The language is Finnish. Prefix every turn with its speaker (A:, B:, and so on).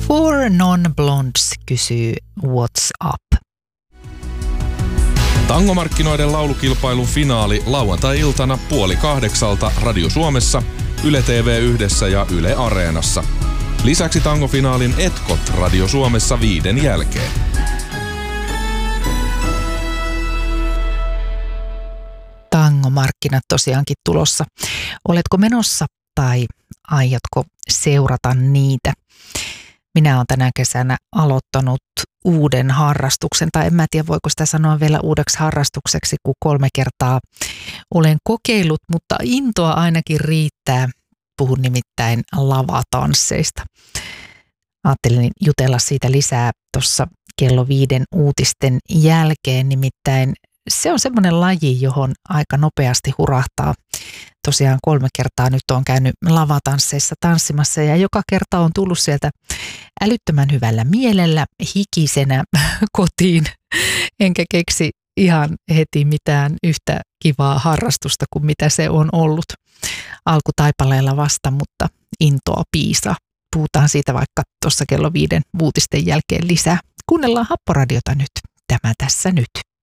A: Four Non-Blondes kysyy What's Up?
B: Tangomarkkinoiden laulukilpailun finaali lauantai-iltana 7:30 Radio Suomessa, Yle TV1 ja Yle Areenassa. Lisäksi tangofinaalin etkot Radio Suomessa 5 jälkeen.
A: Tangomarkkinat tosiaankin tulossa. Oletko menossa tai aiotko seurata niitä? Minä olen tänä kesänä aloittanut uuden harrastuksen, tai en mä tiedä voiko sitä sanoa vielä uudeksi harrastukseksi, kun 3 kertaa olen kokeillut, mutta intoa ainakin riittää. Puhun nimittäin lavatansseista. Ajattelin jutella siitä lisää tuossa kello 5 uutisten jälkeen, nimittäin se on semmoinen laji, johon aika nopeasti hurahtaa. Tosiaan 3 kertaa nyt on käynyt lavatansseissa tanssimassa ja joka kerta on tullut sieltä älyttömän hyvällä mielellä, hikisenä kotiin. Enkä keksi ihan heti mitään yhtä kivaa harrastusta kuin mitä se on ollut alkutaipaleella vasta, mutta intoa piisaa. Puhutaan siitä vaikka tuossa kello 5 uutisten jälkeen lisää. Kuunnellaan Happoradiota nyt. Tämä tässä nyt.